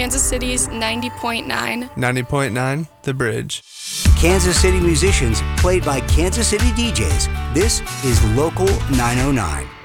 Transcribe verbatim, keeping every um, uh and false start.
Kansas City's ninety point nine. ninety point nine, The Bridge. Kansas City musicians played by Kansas City D Js. This is Local nine oh nine.